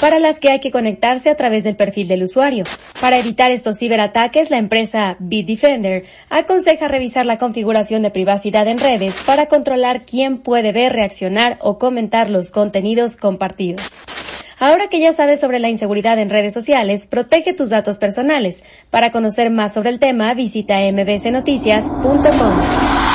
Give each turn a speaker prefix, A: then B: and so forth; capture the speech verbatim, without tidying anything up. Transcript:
A: para las que hay que conectarse a través del perfil del usuario. Para evitar estos ciberataques, la empresa Bitdefender aconseja revisar la configuración de privacidad en redes para controlar quién puede ver, reaccionar o comentar los contenidos compartidos. Ahora que ya sabes sobre la inseguridad en redes sociales, protege tus datos personales. Para conocer más sobre el tema, visita m b c noticias punto com.